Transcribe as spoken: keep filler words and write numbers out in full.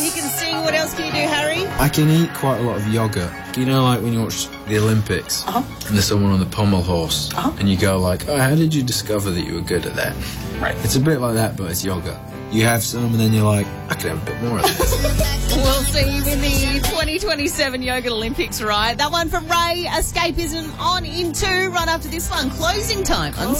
he can sing. What else can you do, Harry? I can eat quite a lot of yogurt. You know, like when you watch the Olympics Uh-huh. and there's someone on the pommel horse Uh-huh. and you go like, oh, how did you discover that you were good at that? Right. It's a bit like that, but it's yogurt. You have some and then you're like, I could have a bit more of this. We'll see you in the twenty twenty-seven Yogurt Olympics, right? That one from Ray, Escapism on into right after this one. Closing time.